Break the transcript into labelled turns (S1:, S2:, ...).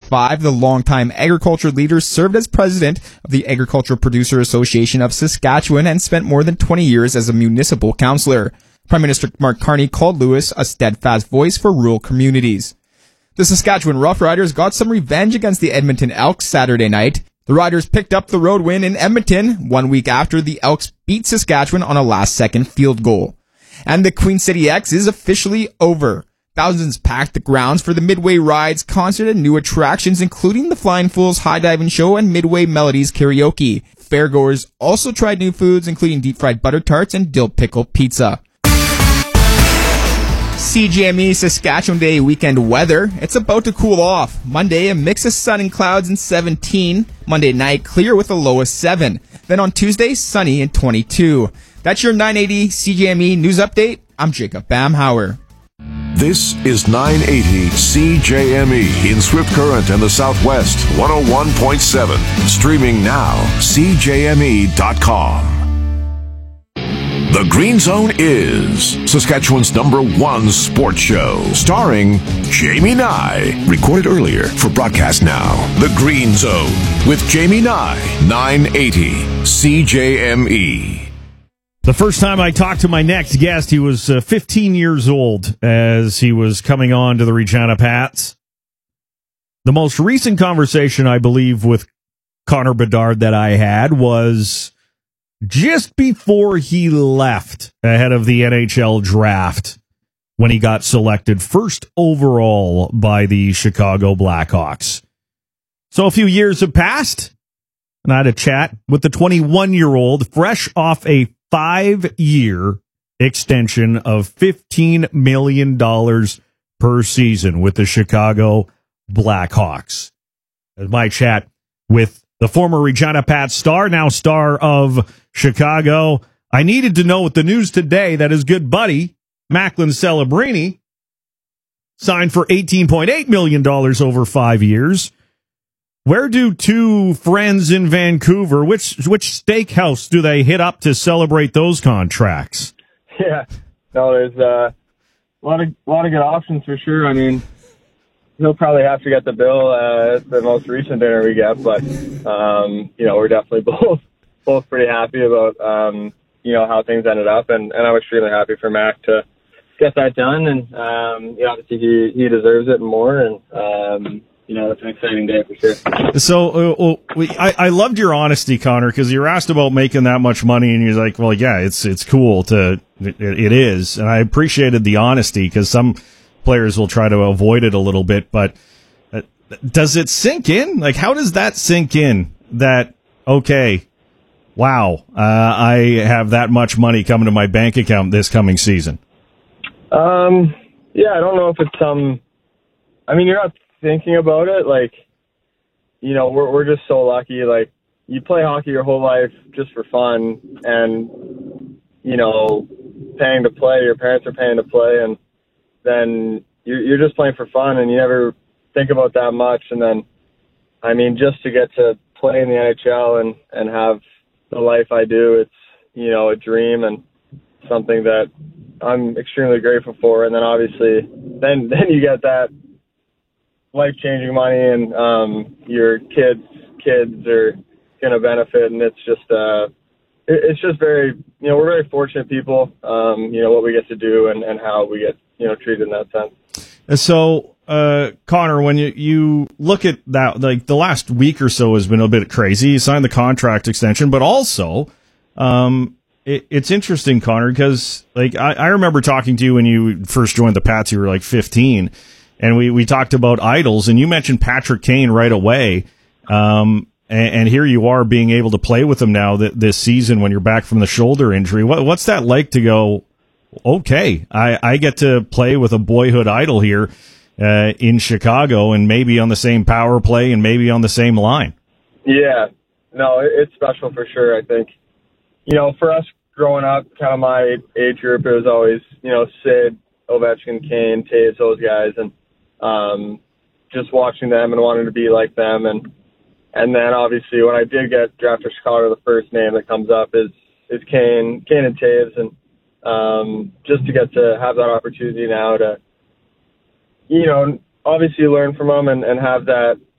S1: 1995, the longtime agriculture leader served as president of the Agricultural Producer Association of Saskatchewan and spent more than 20 years as a municipal councillor. Prime Minister Mark Carney called Lewis a steadfast voice for rural communities. The Saskatchewan Roughriders got some revenge against the Edmonton Elks Saturday night. The Riders picked up the road win in Edmonton 1 week after the Elks beat Saskatchewan on a last-second field goal. And the Queen City X is officially over. Thousands packed the grounds for the Midway Rides concert and new attractions, including the Flying Fools High Diving Show and Midway Melodies Karaoke. Fairgoers also tried new foods, including deep-fried butter tarts and dill pickle pizza. CJME Saskatchewan Day weekend weather. It's about to cool off. Monday, a mix of sun and clouds and 17. Monday night, clear with a low of 7. Then on Tuesday, sunny and 22. That's your 980 CJME News Update. I'm Jacob Bamhauer.
S2: This is 980 CJME in Swift Current and the Southwest, 101.7. Streaming now, CJME.com. The Green Zone is Saskatchewan's #1 sports show, starring Jamie Nye. Recorded earlier for broadcast now. The Green Zone with Jamie Nye, 980 CJME.
S3: The first time I talked to my next guest, he was 15 years old as he was coming on to the Regina Pats. The most recent conversation, I believe, with Connor Bedard that I had was just before he left ahead of the NHL draft when he got selected first overall by the Chicago Blackhawks. So a few years have passed, and I had a chat with the 21-year-old fresh off a 5-year extension of $15 million per season with the Chicago Blackhawks. That's my chat with the former Regina Pats star, now star of Chicago. I needed to know with the news today that his good buddy, Macklin Celebrini, signed for $18.8 million over 5 years. Where do two friends in Vancouver, which steakhouse do they hit up to celebrate those contracts?
S4: Yeah, no, there's a lot of good options for sure. I mean, he'll probably have to get the bill the most recent dinner we get, but we're definitely both pretty happy about how things ended up, and I'm extremely happy for Mac to get that done, and obviously he deserves it and more, and it's an exciting day for sure.
S3: So I loved your honesty, Connor, because you were asked about making that much money, and you're like, well, yeah, it's cool it is, and I appreciated the honesty because some players will try to avoid it a little bit, but does it sink in? Like, how does that sink in that, okay, wow, I have that much money coming to my bank account this coming season?
S4: Yeah, I don't know if it's you're not thinking about it. Like, we're just so lucky. Like, you play hockey your whole life just for fun and, paying to play, your parents are paying to play, and then you're just playing for fun and you never think about that much. And then, just to get to play in the NHL and have the life I do, it's, a dream and something that I'm extremely grateful for. And then obviously, then you get that life-changing money, and your kids are going to benefit, and it's just very, we're very fortunate people, what we get to do and how we get, treated in that sense.
S3: So, Connor, when you look at that, like the last week or so has been a bit crazy. You signed the contract extension, but also, it's interesting, Connor, because like I remember talking to you when you first joined the Pats. You were like 15, and we talked about idols, and you mentioned Patrick Kane right away. And here you are being able to play with him now this season when you're back from the shoulder injury. What's that like to go, okay, I get to play with a boyhood idol here in Chicago, and maybe on the same power play and maybe on the same line?
S4: Yeah, no, it's special for sure. I think, for us growing up, kind of my age group, it was always, Sid, Ovechkin, Kane, Taves, those guys, and just watching them and wanting to be like them. And then obviously when I did get drafted to Chicago, the first name that comes up is Kane and Taves, and just to get to have that opportunity now to, obviously learn from them and have that